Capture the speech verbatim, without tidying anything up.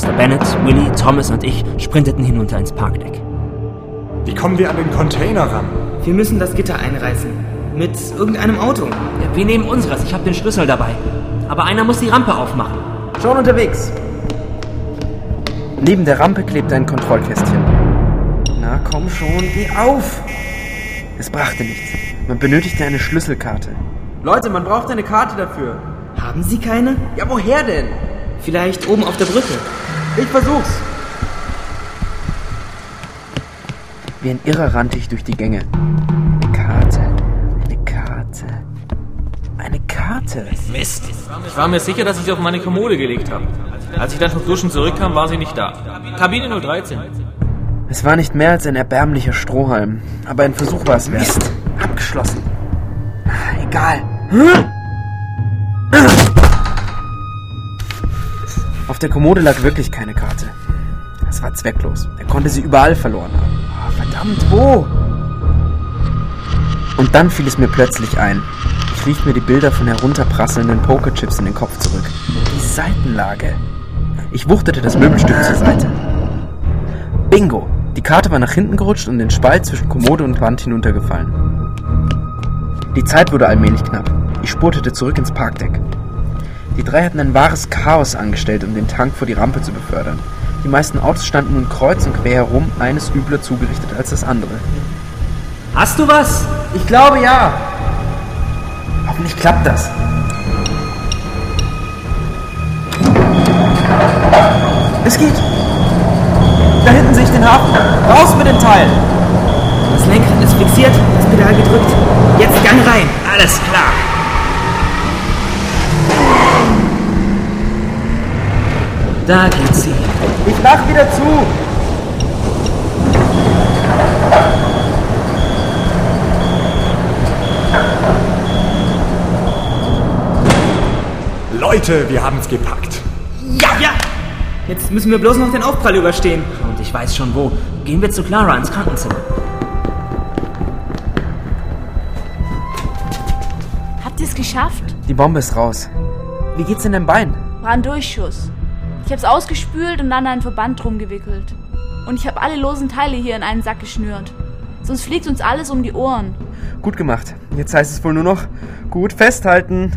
Mister Bennett, Willy, Thomas und ich sprinteten hinunter ins Parkdeck. Wie kommen wir an den Container ran? Wir müssen das Gitter einreißen. Mit irgendeinem Auto. Ja, wir nehmen unseres, ich habe den Schlüssel dabei. Aber einer muss die Rampe aufmachen. Schon unterwegs. Neben der Rampe klebt ein Kontrollkästchen. Na komm schon, geh auf! Es brachte nichts. Man benötigte eine Schlüsselkarte. Leute, man braucht eine Karte dafür. Haben Sie keine? Ja, woher denn? Vielleicht oben auf der Brücke. Ich versuch's. Wie ein Irrer rannte ich durch die Gänge. Eine Karte, eine Karte, eine Karte. Mist. Ich war mir sicher, dass ich sie auf meine Kommode gelegt habe. Als ich dann vom Duschen zurückkam, war sie nicht da. Kabine null dreizehn. Es war nicht mehr als ein erbärmlicher Strohhalm, aber ein Versuch war es wert. Mist, abgeschlossen. Egal. Auf der Kommode lag wirklich keine Karte. Es war zwecklos. Er konnte sie überall verloren haben. Oh, verdammt, wo? Und dann fiel es mir plötzlich ein. Ich rief mir die Bilder von herunterprasselnden Pokerchips in den Kopf zurück. Die Seitenlage. Ich wuchtete das Möbelstück zur Seite. Bingo! Die Karte war nach hinten gerutscht und in den Spalt zwischen Kommode und Wand hinuntergefallen. Die Zeit wurde allmählich knapp. Ich spurtete zurück ins Parkdeck. Die drei hatten ein wahres Chaos angestellt, um den Tank vor die Rampe zu befördern. Die meisten Autos standen nun kreuz und quer herum, eines übler zugerichtet als das andere. Hast du was? Ich glaube ja. Hoffentlich klappt das. Es geht. Da hinten sehe ich den Hafen. Raus mit dem Teil. Das Lenkrad ist fixiert, das Pedal gedrückt. Jetzt Gang rein. Alles klar. Da geht sie. Ich mach wieder zu. Leute, wir haben's gepackt. Ja, ja. Jetzt müssen wir bloß noch den Aufprall überstehen. Und ich weiß schon wo. Gehen wir zu Clara ins Krankenzimmer. Habt ihr es geschafft? Die Bombe ist raus. Wie geht's in deinem Bein? Branddurchschuss. Ich hab's ausgespült und dann einen Verband drum gewickelt. Und ich habe alle losen Teile hier in einen Sack geschnürt. Sonst fliegt uns alles um die Ohren. Gut gemacht. Jetzt heißt es wohl nur noch gut festhalten.